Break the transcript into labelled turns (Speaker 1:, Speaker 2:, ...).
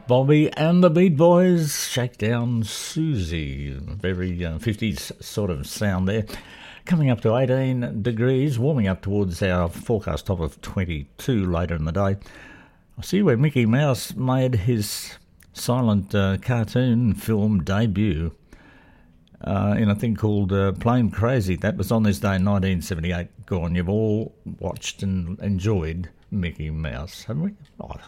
Speaker 1: Bobby and the Beat Boys, Shakedown Susie. Very 50s sort of sound there. Coming up to 18 degrees, warming up towards our forecast top of 22 later in the day. I see where Mickey Mouse made his silent cartoon film debut in a thing called Plain Crazy. That was on this day in 1978. Gone. You've all watched and enjoyed Mickey Mouse, haven't we? Oh,